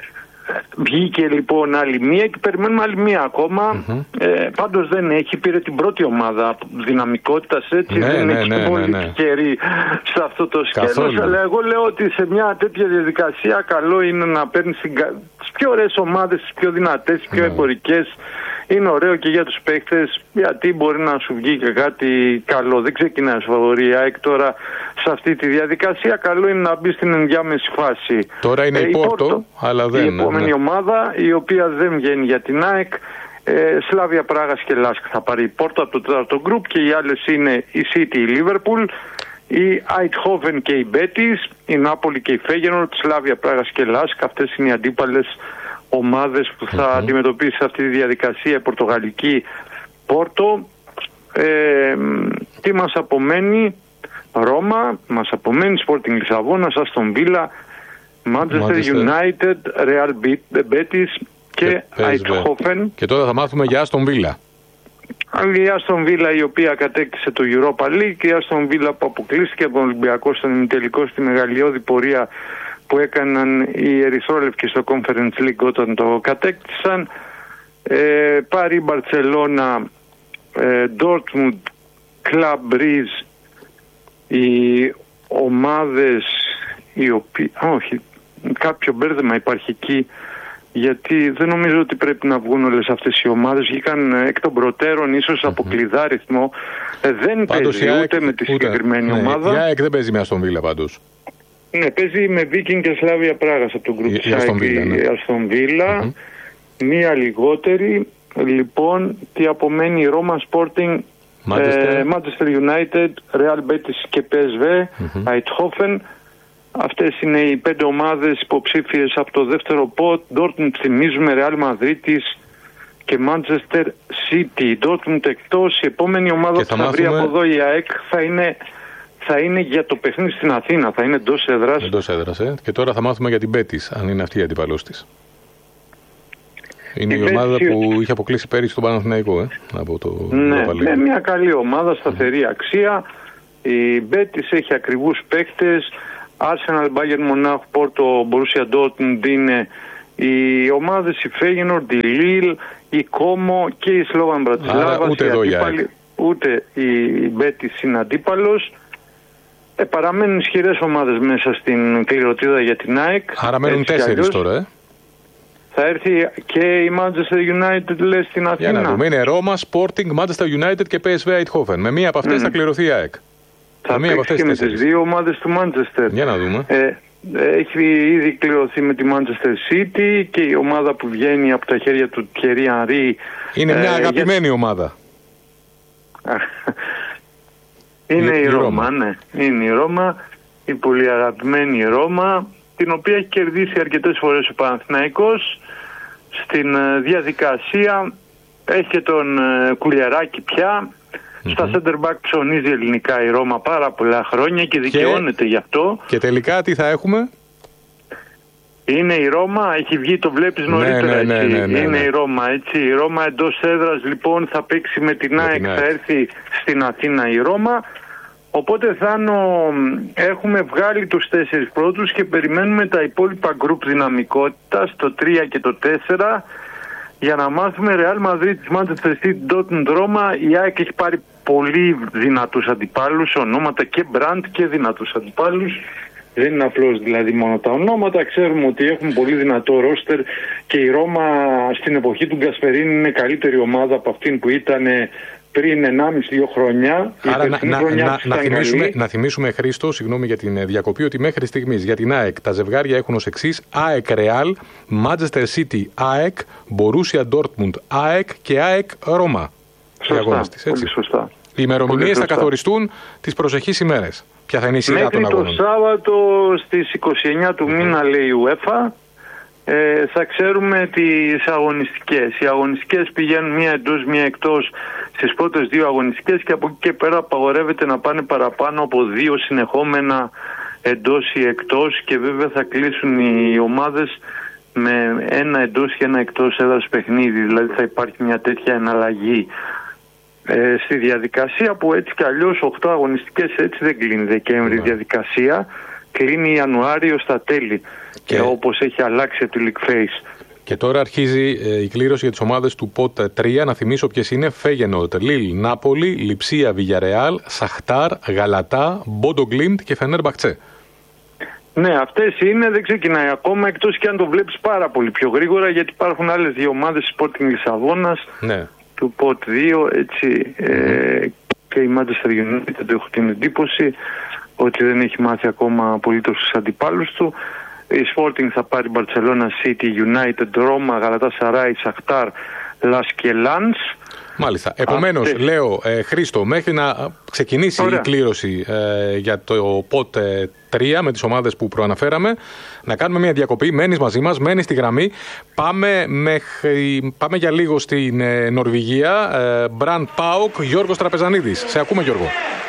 βγήκε λοιπόν άλλη μία και περιμένουμε άλλη μία ακόμα. Mm-hmm. Ε, πάντως δεν έχει, πήρε την πρώτη ομάδα δυναμικότητας, έτσι, ναι, δεν ναι, έχει ναι, πολύ ναι, ναι. καιρή σε αυτό το σκέλος. Αλλά εγώ λέω ότι σε μια τέτοια διαδικασία καλό είναι να παίρνει τις πιο ωραίες ομάδες, τις πιο δυνατές, τις πιο εμπορικές. Είναι ωραίο και για τους παίκτες, γιατί μπορεί να σου βγει και κάτι καλό. Δεν ξεκινάει φαβορί η ΑΕΚ τώρα σε αυτή τη διαδικασία. Καλό είναι να μπει στην ενδιάμεση φάση. Τώρα είναι ε, η Πόρτο, Πόρτο, αλλά δεν είναι. Η επόμενη ναι. ομάδα, η οποία δεν βγαίνει για την ΑΕΚ. Ε, Σλάβια Πράγας και Λάσκ θα πάρει η Πόρτο από το τέταρτο γκρουπ και οι άλλες είναι η City, η Liverpool, η Eindhoven και η Betis, η Νάπολη και η Feyenoord, Σλάβια Πράγας και Λάσκ. Αυτές είναι οι αντίπαλες ομάδες που θα mm-hmm. αντιμετωπίσει αυτή τη διαδικασία η Πορτογαλική Πόρτο. Ε, τι μας απομένει? Ρώμα, μας απομένει Sporting Λισαβόνας, Αστον Βίλα, Manchester United, Real Betis και Eindhoven. Και τώρα θα μάθουμε για Αστον Βίλα. Η Αστον Βίλα η οποία κατέκτησε το Europa League και η Αστον Βίλα που αποκλείστηκε από τον Ολυμπιακό στον ημιτελικό στη μεγαλειώδη πορεία που έκαναν οι ερυθρόλευκοι στο Conference League όταν το κατέκτησαν. Ε, πάρει η Μπαρτσελώνα, ε, Dortmund, Club Brugge, οι ομάδες οι οποίες... Όχι, κάποιο μπέρδεμα υπάρχει εκεί, γιατί δεν νομίζω ότι πρέπει να βγουν όλες αυτές οι ομάδες. Βγήκαν εκ των προτέρων, ίσως mm-hmm. από κλειδάριθμο. Ε, δεν πάντως παίζει ούτε με τη συγκεκριμένη ναι, ομάδα. Η ΑΕΚ δεν παίζει με Αστον Βίλα πάντως. Ναι, παίζει με Viking και Σλάβια Πράγας από τον γκρουπ της ΑΕΚ η Αστον Βίλα. Mm-hmm. Μία λιγότερη. Λοιπόν, τι απομένει? Η Ρώμα, Sporting, ε, Manchester United, Real Betis και πι ες βι, mm-hmm. Eindhoven. Αυτές είναι οι πέντε ομάδες υποψήφιες από το δεύτερο πότ. Dortmund θυμίζουμε, Real Madrid και Manchester City. Dortmund εκτός. Η επόμενη ομάδα που θα, θα βρει από εδώ η ΑΕΚ θα είναι, θα είναι για το παιχνίδι στην Αθήνα. Θα είναι εντός έδρας. Εντός έδρας, ε. Και τώρα θα μάθουμε για την Betis, αν είναι αυτή η αντιπαλός της. Είναι η, η ομάδα Betis που είχε αποκλείσει πέρυσι τον Παναθηναϊκό, ε, από το ναι, με μια καλή ομάδα, σταθερή mm. αξία. Η Betis έχει ακριβούς παίκτες. Arsenal, Bayern Μονάχου, Πόρτο, Μπορούσια Ντόρτμουντ είναι οι ομάδες, η Feyenoord, η Lille, η Como και η Slovan Bratislava. Ούτε εδώ η ΑΕΚ. Ούτε η Betis είναι αντίπαλος. Ε, παραμένουν ισχυρές ομάδες μέσα στην κληροτίδα για την ΑΕΚ. Άρα μένουν τέσσερις τώρα, ε. Θα έρθει και η Manchester United, λες, στην Αθήνα. Για να δούμε, είναι Ρώμα, Sporting, Manchester United και πι ες βι Eindhoven. Με μία από αυτές mm. θα κληρωθεί η ΑΕΚ. Θα παίξει και με τις δύο ομάδες του Manchester. Για να δούμε. Ε, έχει ήδη κληρωθεί με τη Manchester City και η ομάδα που βγαίνει από τα χέρια του Thierry Henry. Είναι μια ε, αγαπημένη για... ομάδα. Είναι η, η, η Ρώμα, Ρώμα, ναι. Είναι η Ρώμα, η πολύ αγαπημένη Ρώμα, την οποία έχει κερδίσει αρκετές φορές ο Παναθηναϊκός. Στην διαδικασία έχει και τον Κουλιαράκη πια. Mm-hmm. Στα center back ψωνίζει ελληνικά η Ρώμα πάρα πολλά χρόνια και δικαιώνεται και... γι' αυτό. Και τελικά τι θα έχουμε? Είναι η Ρώμα, έχει βγει, το βλέπεις νωρίτερα, ναι, ναι, έτσι. Ναι, ναι, ναι, είναι ναι. η Ρώμα, έτσι. Η Ρώμα εντός έδρας λοιπόν θα παίξει με την ΑΕΚ, θα έρθει στην Αθήνα η Ρώμα. Οπότε Θάνο, έχουμε βγάλει τους τέσσερις πρώτους και περιμένουμε τα υπόλοιπα γκρουπ δυναμικότητας, το τρία και το τέσσερα, για να μάθουμε Real Madrid, Manchester City, Dortmund, Ρώμα. Η ΑΕΚ έχει πάρει πολύ δυνατούς αντιπάλους, ονόματα και μπραντ και δυνατούς αντιπάλους. Δεν είναι απλώς δηλαδή μόνο τα ονόματα. Ξέρουμε ότι έχουν πολύ δυνατό ρόστερ και η Ρώμα στην εποχή του Γκασπερίνη είναι καλύτερη ομάδα από αυτήν που ήταν πριν ενάμιση δύο χρόνια. Άρα να, να, να, να, θυμίσουμε, να θυμίσουμε, Χρήστο, συγγνώμη για την διακοπή, ότι μέχρι στιγμής για την ΑΕΚ τα ζευγάρια έχουν ως εξής: ΑΕΚ Ρεάλ, Manchester City ΑΕΚ, Borussia Dortmund ΑΕΚ και ΑΕΚ Ρώμα. Σωστά, πολύ σωστά. Οι ημερομηνίες θα καθοριστούν τις προσεχείς ημέρες. Ποια θα είναι η σειρά των αγώνων? Μέχρι το Σάββατο στις είκοσι εννέα του μήνα, λέει η UEFA, ε, θα ξέρουμε τις αγωνιστικές. Οι αγωνιστικές πηγαίνουν μία εντός, μία εκτός στις πρώτες δύο αγωνιστικές και από εκεί και πέρα απαγορεύεται να πάνε παραπάνω από δύο συνεχόμενα εντός ή εκτός, και βέβαια θα κλείσουν οι ομάδες με ένα εντός και ένα εκτός έδρας παιχνίδι. Δηλαδή θα υπάρχει μια τέτοια εναλλαγή ε, στη διαδικασία, που έτσι κι αλλιώς οκτώ αγωνιστικές έτσι δεν κλείνει Δεκέμβρη. Η διαδικασία κλείνει Ιανουάριο στα τέλη, και ε, όπως έχει αλλάξει το League Phase. Και τώρα αρχίζει ε, η κλήρωση για τις ομάδες του πότ τρία. Να θυμίσω ποιες είναι: Φέγενορντ, Λίλ, Νάπολη, Λιψία, Βιγιαρεάλ, Σαχτάρ, Γαλατά, Μπόντο Γκλίμπτ και Φενέρμπαχτσε. Ναι, αυτές είναι, δεν ξεκινάει ακόμα, εκτός και αν το βλέπεις πάρα πολύ πιο γρήγορα, γιατί υπάρχουν άλλες δύο ομάδες, Sporting Λισαβόνας, ναι, του πότ δύο, έτσι, mm. ε, και η Manchester United, έχω την εντύπωση ότι δεν έχει μάθει ακόμα απολύτως τους αντιπάλους του. Η Sporting θα πάρει Barcelona, City, United, Ρώμα, Γαλατάσαράι, Σαχτάρ, Λας και Λανς. Μάλιστα. Επομένως, Αυτές... λέω, ε, Χρήστο, μέχρι να ξεκινήσει Ωραία. η κλήρωση ε, για το πότ τρία με τις ομάδες που προαναφέραμε, να κάνουμε μια διακοπή. Μένεις μαζί μας, μένεις στη γραμμή. Πάμε, μέχρι... Πάμε για λίγο στην ε, Νορβηγία. Ε, Μπραν Πάοκ, Γιώργος Τραπεζανίδης. Σε ακούμε, Γιώργο.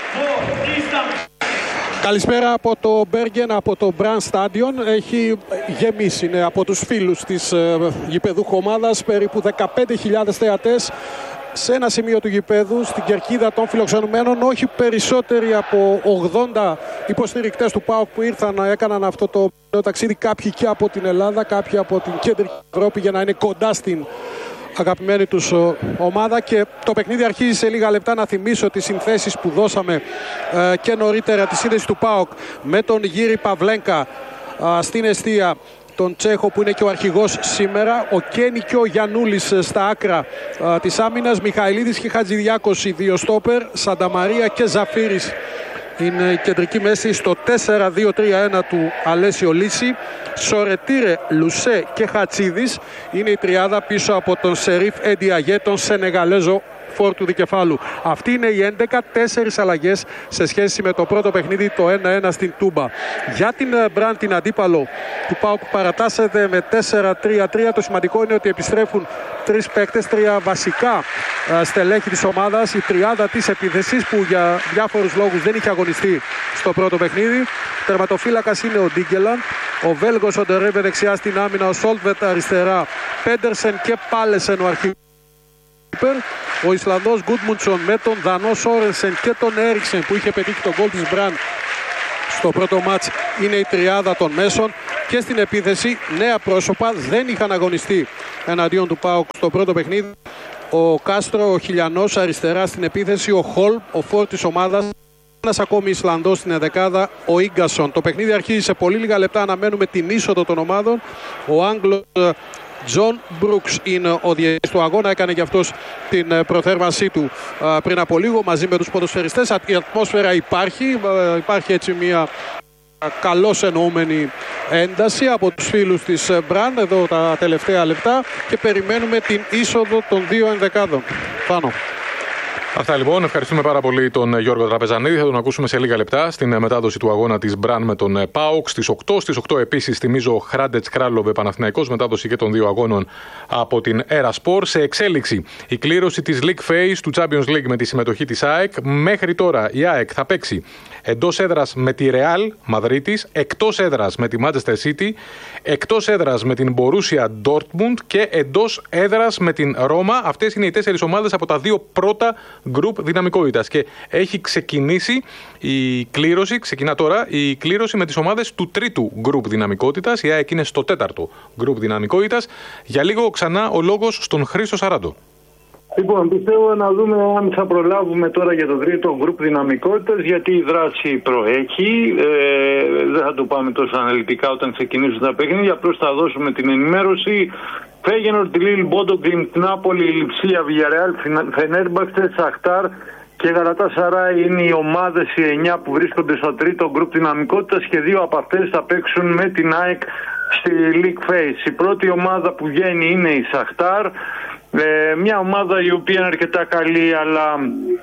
Καλησπέρα από το Μπέργεν, από το Μπραν Στάντιον. Έχει γεμίσει, είναι από τους φίλους της ε, γηπεδούχου ομάδας, περίπου δεκαπέντε χιλιάδες θεατές σε ένα σημείο του γηπέδου, στην κερκίδα των φιλοξενουμένων. Όχι περισσότεροι από ογδόντα υποστηρικτές του ΠΑΟΚ που ήρθαν να έκαναν αυτό το ταξίδι, κάποιοι και από την Ελλάδα, κάποιοι από την κεντρική Ευρώπη, για να είναι κοντά στην αγαπημένη τους ομάδα. Και το παιχνίδι αρχίζει σε λίγα λεπτά. Να θυμίσω τις συνθέσεις που δώσαμε ε, και νωρίτερα, τη σύνδεση του ΠΑΟΚ με τον Γύρι Παυλένκα ε, στην εστία, τον Τσέχο που είναι και ο αρχηγός σήμερα, ο Κένι και ο Γιαννούλης στα άκρα ε, της άμυνας, Μιχαηλίδης και Χατζηδιάκος οι δύο στόπερ, Σανταμαρία και Ζαφύρης είναι η κεντρική μέση. Στο τέσσερα δύο τρία ένα του Αλέσιο Λύση, Σορετήρε, Λουσέ και Χατσίδης είναι η τριάδα πίσω από τον Σερίφ Εντιαγέ, τον Σενεγαλέζο φόρ του δικεφάλου. Αυτή είναι η έντεκα, τέσσερις αλλαγές σε σχέση με το πρώτο παιχνίδι, το ένα ένα στην Τούμπα. Για την Μπραν, την αντίπαλο του ΠΑΟΚ, παρατάσσεται με τέσσερα τρία τρία. Το σημαντικό είναι ότι επιστρέφουν τρεις παίκτες, τρία βασικά στελέχη της ομάδας. Η τριάδα της επίθεσης που για διάφορους λόγους δεν είχε αγωνιστεί στο πρώτο παιχνίδι. Τερματοφύλακας είναι ο Ντίγκελαντ, ο Βέλγος ο Ντερέβε δεξιά στην άμυνα, ο Σόλτβετ αριστερά, Πέντερσεν και Πάλεσεν ο αρχηγός. Ο Ισλανδός Γκούντμουντσον με τον Δανό Σόρενσεν και τον Έριξεν που είχε πετύχει τον γκολ της Μπραν στο πρώτο μάτς είναι η τριάδα των μέσων. Και στην επίθεση νέα πρόσωπα, δεν είχαν αγωνιστεί εναντίον του ΠΑΟΚ στο πρώτο παιχνίδι. Ο Κάστρο, ο Χιλιανός αριστερά στην επίθεση, ο Χολ, ο φόρ της ομάδας. Ένας ακόμη Ισλανδός στην εδεκάδα, ο Ίγκασον. Το παιχνίδι αρχίζει σε πολύ λίγα λεπτά, αναμένουμε την είσοδο των ομάδων. Ο Άγγλος Τζον Μπρούξ είναι ο διαιτητής του αγώνα, έκανε και αυτός την προθέρμανσή του πριν από λίγο μαζί με τους ποδοσφαιριστές. Η ατμόσφαιρα υπάρχει, υπάρχει έτσι μια καλώς εννοούμενη ένταση από τους φίλους της Μπραν εδώ τα τελευταία λεπτά και περιμένουμε την είσοδο των δύο ενδεκάδων. Πάνω. Αυτά λοιπόν. Ευχαριστούμε πάρα πολύ τον Γιώργο Τραπεζανίδη. Θα τον ακούσουμε σε λίγα λεπτά στην μετάδοση του αγώνα της Μπραν με τον ΠΑΟΚ στις οκτώ. Στις οκτώ επίσης θυμίζω Χράντετς Κράλοβε Παναθηναϊκός, μετάδοση και των δύο αγώνων από την Erasport. Σε εξέλιξη η κλήρωση της League Phase του Champions League με τη συμμετοχή της ΑΕΚ. Μέχρι τώρα η ΑΕΚ θα παίξει εντός έδρας με τη Real Μαδρίτης, εκτός έδρας με τη Manchester City, εκτός έδρας με την Borussia Dortmund και εντός έδρας με την Ρώμα. Αυτές είναι οι τέσσερις ομάδες από τα δύο πρώτα γκρουπ δυναμικότητας. Και έχει ξεκινήσει η κλήρωση, ξεκινά τώρα η κλήρωση με τις ομάδες του τρίτου γκρουπ δυναμικότητας. Η ΑΕΚ είναι στο τέταρτο γκρουπ δυναμικότητας. Για λίγο ξανά ο λόγος στον Χρήστο Σαράντο. Λοιπόν, πιστεύω να δούμε αν θα προλάβουμε τώρα για το τρίτο γκρουπ δυναμικότητας, γιατί η δράση προέχει. Ε, δεν θα το πάμε τόσο αναλυτικά όταν ξεκινήσουν τα παιχνίδια. Απλώς θα δώσουμε την ενημέρωση. Φέγενορντ, Λίλ, Μπόντο Γκλιμτ, Νάπολη, Λιψία, Βιγιαρεάλ, Φενέρμπαξτε, Σαχτάρ και Γαλατάσαράι είναι οι ομάδες οι εννιά που βρίσκονται στο τρίτο γκρουπ δυναμικότητας και δύο από αυτές θα παίξουν με την ΑΕΚ στη League Phase. Η πρώτη ομάδα που βγαίνει είναι η Σαχτάρ, ε, μια ομάδα η οποία είναι αρκετά καλή, αλλά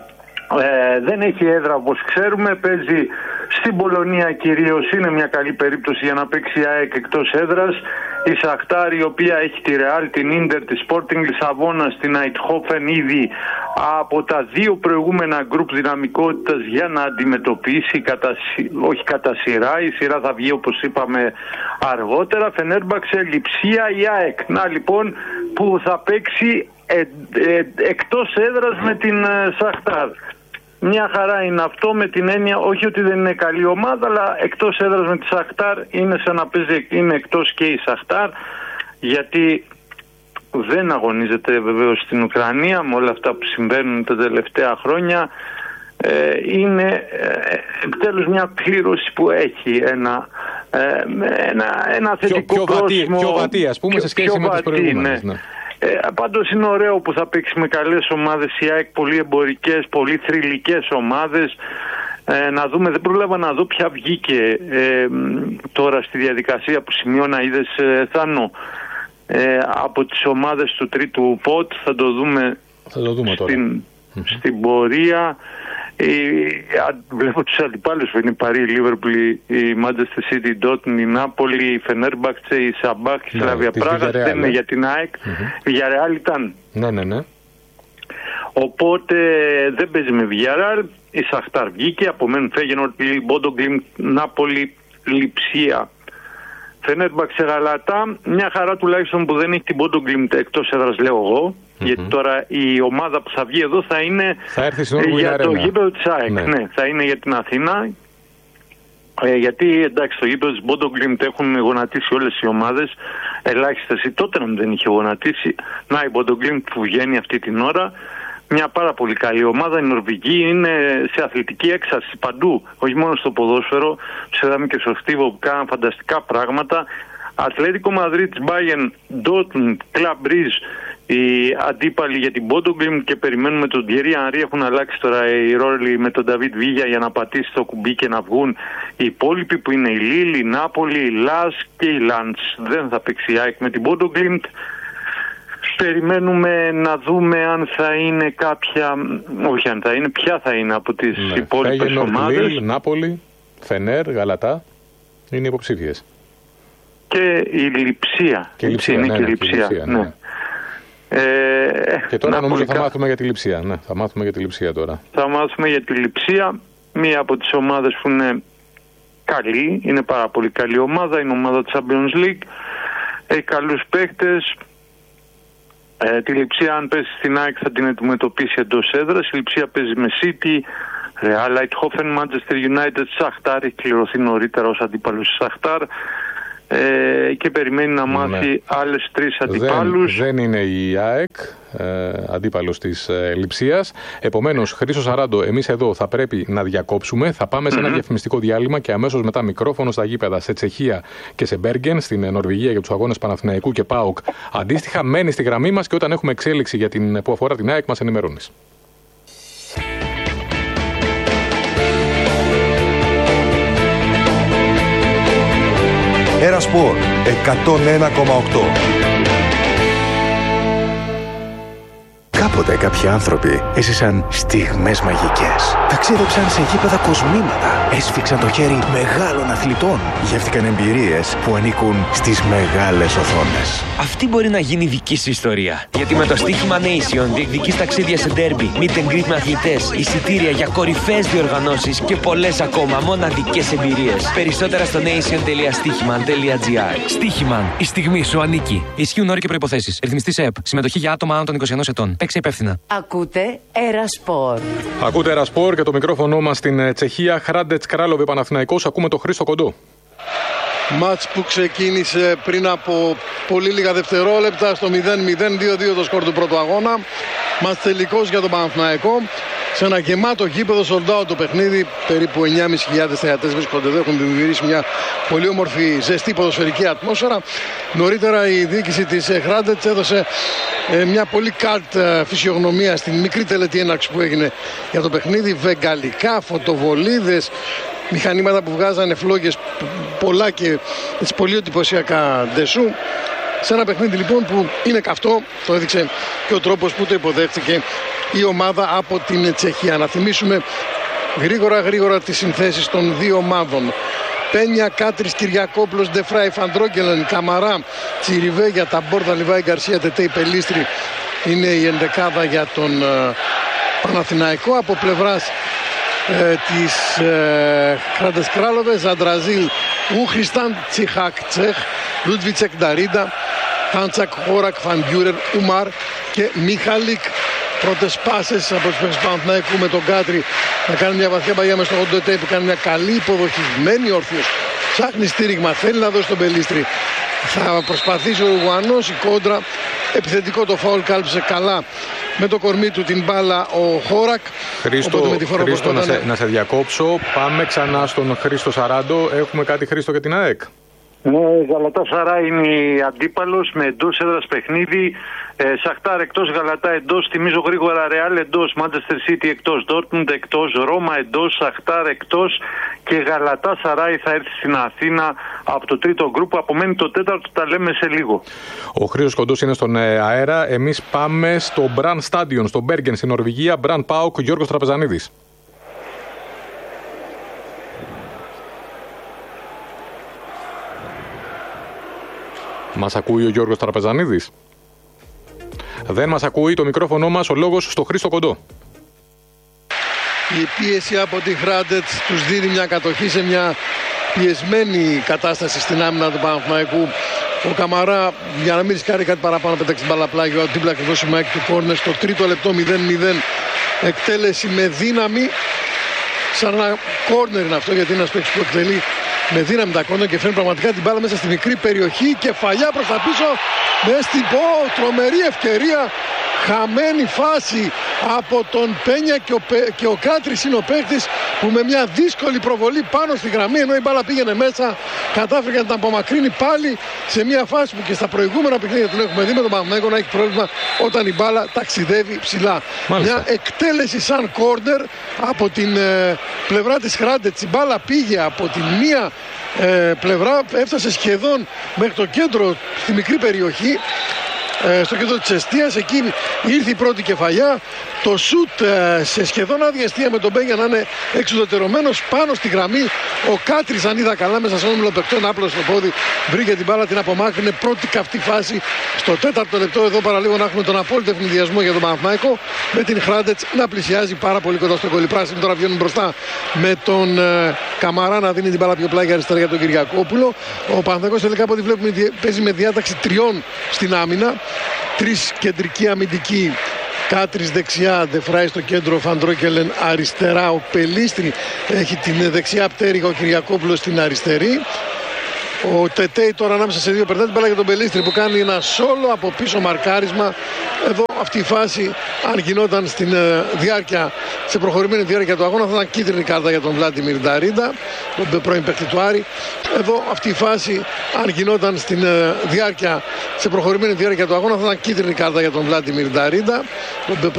ε, δεν έχει έδρα όπως ξέρουμε, παίζει στην Πολωνία κυρίως, είναι μια καλή περίπτωση για να παίξει η ΑΕΚ εκτός έδρας. Η Σαχτάρ, η οποία έχει τη Ρεάλ, την Ίντερ, τη Sporting Λισαβόνα, την Αιτχόφεν ήδη από τα δύο προηγούμενα γκρουπ δυναμικότητας για να αντιμετωπίσει, κατά, όχι κατά σειρά, η σειρά θα βγει όπως είπαμε αργότερα. Φενέρμπαξε, Λιψία, η ΑΕΚ. Να λοιπόν που θα παίξει ε, ε, εκτός έδρας με την ε, Σαχτάρ. Μια χαρά είναι αυτό, με την έννοια όχι ότι δεν είναι καλή ομάδα, αλλά εκτός έδρας με τη Σαχτάρ είναι σαν να παίζει, είναι εκτός και η Σαχτάρ, γιατί δεν αγωνίζεται βεβαίως στην Ουκρανία με όλα αυτά που συμβαίνουν τα τελευταία χρόνια. Ε, είναι ε, επιτέλους μια κλήρωση που έχει ένα, ε, ένα, ένα θετικό πιο, πιο πρόσημο. Πιο βατή ας πούμε, πιο, σε σχέση με τις προηγούμενες. Ναι. Ναι. Ε, πάντως είναι ωραίο που θα παίξει με καλές ομάδες η ΑΕΚ, πολύ εμπορικές, πολύ θρυλικές ομάδες. Ε, να δούμε, δεν πρόλαβα να δω ποια βγήκε ε, τώρα στη διαδικασία που σημειώνα, είδες ε, Θάνο, ε, από τις ομάδες του τρίτου πότ, θα το δούμε, θα το δούμε τώρα. Στην, mm-hmm. στην πορεία. Η, βλέπω τους αντιπάλους που είναι η Παρί, η Λίβερπουλ, η Μάντσεστερ Σίτι, η Ντότν, η Νάπολη, η Φενέρμπαξε, η Σαμπάχ, η Σλάβια Πράγα. Δεν είναι για την ΑΕΚ. Mm-hmm. Η Villarreal ήταν. Ναι, ναι, ναι. Οπότε δεν παίζει με Villarreal. Η Σαχτάρ βγήκε. Απομένουν Φέγενορντ, Μπόντο Γκλιμτ, Νάπολη, Λιψία, Φενέρμπαξε, Γαλατά. Μια χαρά τουλάχιστον που δεν έχει την Μπόντο Γκλιμτ εκτός έδρας, λέω εγώ. Mm-hmm. Γιατί τώρα η ομάδα που θα βγει εδώ θα είναι θα έρθει για το γήπεδο της ΑΕΚ. Ναι. ναι, θα είναι για την Αθήνα. Ε, γιατί εντάξει, στο γήπεδο της Μπόντο Γκλιμτ έχουν γονατίσει όλες οι ομάδες. Ελάχιστες, η Τότεναμ δεν είχε γονατίσει. Να, η Μπόντο Γκλιμτ που βγαίνει αυτή την ώρα. Μια πάρα πολύ καλή ομάδα. Η Νορβηγοί είναι σε αθλητική έξαρση παντού. Όχι μόνο στο ποδόσφαιρο. Τους είδαμε και στο χτίβο που κάναν φανταστικά πράγματα. Ατλέτικο Μαδρίτης, Μπάγεν, Ντότμουντ, Κλαμπ Μπρίζ, οι αντίπαλοι για την Μπόντο Γκλιμτ και περιμένουμε τον Τιερί Ανρί. Έχουν αλλάξει τώρα οι ρόλοι με τον Νταβίτ Βίγια για να πατήσει το κουμπί και να βγουν οι υπόλοιποι που είναι η Λίλ, η Νάπολη, η Λας και η Λάντς. Δεν θα παίξει η ΑΕΚ με την Μπόντο Γκλιμτ. Περιμένουμε να δούμε αν θα είναι κάποια, όχι αν θα είναι, ποια θα είναι από τις ναι. υπόλοιπες ομάδες. Λίλ, Νάπολη, Φενέρ, Γαλατά είναι υποψήφιες. Και η Λιψία. Και η Λιψία, είναι ναι, και η Λιψία, ναι. ναι. ναι. Ε, και τώρα νομίζω πολιτικά. θα μάθουμε για τη Λιψία. Ναι, θα μάθουμε για τη Λιψία τώρα. Θα μάθουμε για τη Λιψία, μία από τις ομάδες που είναι καλή, είναι πάρα πολύ καλή ομάδα, είναι ομάδα της Champions League, έχει καλούς παίκτες. Ε, τη Λιψία αν πέσει στην ΑΕΚ θα την αντιμετωπίσει εντός έδρας. Η Λιψία παίζει με City, Real, Eindhoven, Manchester United, Σαχτάρ, έχει κληρωθεί νωρίτερα ως αντίπαλος της Σαχτάρ. Ε, και περιμένει να μάθει ναι. άλλες τρεις αντιπάλους. Δεν, δεν είναι η ΑΕΚ ε, αντίπαλος της ε, Λιψίας. Επομένως, Χρήστο Σαράντο, εμείς εδώ θα πρέπει να διακόψουμε. Θα πάμε σε ένα mm-hmm. διαφημιστικό διάλειμμα και αμέσως μετά μικρόφωνο στα γήπεδα σε Τσεχία και σε Μπέργεν, στην Νορβηγία, για τους αγώνες Παναθηναϊκού και ΠΑΟΚ. Αντίστοιχα, μένει στη γραμμή μας και όταν έχουμε εξέλιξη για την, που αφορά την ΑΕΚ, μας ενημερώνεις. Ερασπορ εκατόν ένα κόμμα οκτώ. Κάποτε κάποιοι άνθρωποι έζησαν στιγμές μαγικές. Ταξίδεψαν σε γήπεδα κοσμήματα. Έσφιξαν το χέρι μεγάλων αθλητών. Γεύτηκαν εμπειρίες που ανήκουν στις μεγάλες οθόνες. Αυτή μπορεί να γίνει δική σου ιστορία. Γιατί με το στοίχημα Nation διεκδικείς ταξίδια σε ντέρμπι, meet and greet με αθλητές, εισιτήρια για κορυφαίες διοργανώσεις και πολλές ακόμα μοναδικές εμπειρίες. Περισσότερα στο nation τελεία στοίχημαν τελεία gr. Στοίχημαν. Η στιγμή σου ανήκει. Ισχύουν όροι και προϋποθέσεις. Ρυθμιστής ΕΕΠ. Συμμετοχή για άτομα άνω των είκοσι ενός ετών. Παίξε υπεύθυνα. Ακούτε Ερασπορ. Ακούτε Ερασπορ και το μικρόφωνο μας στην Τσεχία. Χράντετς Κράλοβε Παναθηναϊκός. Ακούμε το Χρήστο Κοντό. Μάτς που ξεκίνησε πριν από πολύ λίγα δευτερόλεπτα στο μηδέν μηδέν, δύο δύο το σκορ του πρώτου αγώνα. Μάτς τελικός για τον Παναθηναϊκό. Σε ένα γεμάτο γήπεδο, sold out το παιχνίδι. Περίπου εννιά χιλιάδες πεντακόσιοι θεατές βρίσκονται εδώ. Έχουν δημιουργήσει μια πολύ όμορφη, ζεστή ποδοσφαιρική ατμόσφαιρα. Νωρίτερα η διοίκηση της Hrádec έδωσε ε, μια πολύ καλτ ε, φυσιογνωμία στην μικρή τελετή έναρξη που έγινε για το παιχνίδι. Βεγγαλικά, φωτοβολίδες, μηχανήματα που βγάζανε φλόγες πολλά και έτσι, πολύ εντυπωσιακά ντεσού. Σε ένα παιχνίδι λοιπόν που είναι καυτό, το έδειξε και ο τρόπος που το υποδέχτηκε η ομάδα από την Τσεχία. Να θυμίσουμε γρήγορα γρήγορα τις συνθέσεις των δύο ομάδων. Πένια, Κάτρης, Κυριακόπουλος, Ντεφράι, Φαντρόγκελεν, Καμαρά, Τσιριβέγια, Ταμπόρδα, Λιβάη, Γκαρσία, Τετέι, Πελίστρη είναι η ενδεκάδα για τον uh, Παναθηναϊκό. Από πλευράς ε, της Hrádec Králové, Ζαντραζίλ, Ούχρισταν, Τσιχάκ, Τσέχ, Λούντβιτσεκ, Νταρίντα, Χάντσακ, Χόρακ, Φαντιούρερ, Ουμάρ και Μίχαλικ. Πρώτες πάσες από τους παίκτες του Παναθηναϊκού με τον Κάτρη να κάνει μια βαθιά παγιά μες στο Χοντοτέι που κάνει μια καλή υποδοχισμένη όρθιος. Ψάχνει στήριγμα, θέλει να δώσει τον Πελίστρη. Θα προσπαθήσει ο Ουruguanos, η κόντρα. Επιθετικό το φάουλ, κάλυψε καλά με το κορμί του την μπάλα ο Χόρακ. Χρήστο, με τη φορά Χρήστο να, σε, να σε διακόψω. Πάμε ξανά στον Χρήστο Σαράντο. Έχουμε κάτι, Χρήστο, για την ΑΕΚ? Ναι, Γαλατάσαράι είναι αντίπαλος με εντός έδρας παιχνίδι. Ε, Σαχτάρ εκτός, Γαλατά εντός. Θυμίζω γρήγορα, Ρεάλ εντός, Μάντσεστερ Σίτι εκτός, Ντόρτμουντ εκτός, Ρώμα εντός, Σαχτάρ εκτός και Γαλατάσαράι θα έρθει στην Αθήνα από το τρίτο γκρουπ. Απομένει το τέταρτο, τα λέμε σε λίγο. Ο Χρήστος Κοντός είναι στον αέρα. Εμείς πάμε στο Μπραν Στάντιον, στο Μπέργεν στην Νορβηγία. Μπραν ΠΑΟΚ, Γιώργος Τραπεζανίδης. Μας ακούει ο Γιώργος Τραπεζανίδης? Δεν μας ακούει, το μικρόφωνο μας, ο λόγος στο Χρήστο Κοντό. Η πίεση από τη Hrádec τους δίνει μια κατοχή σε μια πιεσμένη κατάσταση στην άμυνα του Παναθηναϊκού. Ο Καμαρά, για να μην ρισκάρει κάτι παραπάνω, πέταξε την μπάλα πλάγιο δίπλα ακριβώς στο μάκι του κόρνερ στο τρίτο λεπτό, μηδέν μηδέν. Εκτέλεση με δύναμη, σαν ένα κόρνερ είναι αυτό, γιατί είναι ένας παίκτης που εκτελεί με δύναμη τα κόρνερ και φέρνει πραγματικά την μπάλα μέσα στη μικρή περιοχή. Κεφαλιά προς τα πίσω, με στην πω, τρομερή ευκαιρία. Χαμένη φάση από τον Πένια και ο, και ο Κάτρης είναι ο παίκτης που με μια δύσκολη προβολή πάνω στη γραμμή, ενώ η μπάλα πήγαινε μέσα, κατάφερε να την απομακρύνει πάλι σε μια φάση που και στα προηγούμενα παιχνίδια την έχουμε δει με τον Παναθηναϊκό να έχει πρόβλημα όταν η μπάλα ταξιδεύει ψηλά. Μάλιστα. Μια εκτέλεση σαν κόρνερ από την ε, πλευρά της Hrádec. Η μπάλα πήγε από την μία ε, πλευρά, έφτασε σχεδόν μέχρι το κέντρο, στη μικρή περιοχή, στο κέντρο της εστίας. Εκεί ήρθε η πρώτη κεφαλιά. Το σουτ σε σχεδόν άδεια εστία με τον Μπέγια να είναι εξουδετερωμένος πάνω στη γραμμή. Ο Κάτρης, αν είδα καλά, μέσα σε όμιλο παιχτών, άπλωσε το πόδι, βρήκε την μπάλα, την απομάκρυνε. Πρώτη καυτή φάση στο τέταρτο λεπτό. Εδώ παραλίγο να έχουμε τον απόλυτο ευνηδιασμό για τον Παναθηναϊκό, με την Hrádec να πλησιάζει πάρα πολύ κοντά στο κολυπράσινο. Τώρα βγαίνουν μπροστά με τον ε, Καμαρά να δίνει την μπάλα πιο πλάγια αριστερά για τον Κυριακόπουλο. Ο Παναθηναϊκός τελικά από ό,τι βλέπουμε παίζει με διάταξη τριών στην άμυνα. Τρεις κεντρικοί αμυντικοί. Κάτρης δεξιά, Ντεφράι στο κέντρο, Φαντρόκελεν αριστερά. Ο Πελίστρη έχει την δεξιά πτέρυγα, ο Κυριακόπουλος στην αριστερή. Ο Τετέι τώρα ανάμεσα σε δύο περνάει την μπάλα για τον Πελίστρη που κάνει ένα σόλο από πίσω μαρκάρισμα. Εδώ αυτή η φάση, αν γινόταν στην ε, διάρκεια, σε προχωρημένη διάρκεια του αγώνα, θα ήταν κίτρινη κάρτα για τον Βλάντιμιρ Νταρίντα, τον πρώην παίκτη του Άρη. Εδώ αυτή η φάση, αν γινόταν στην ε, διάρκεια, σε προχωρημένη διάρκεια του αγώνα, θα ήταν κίτρινη κάρτα για τον Βλάντιμιρ Νταρίντα, τον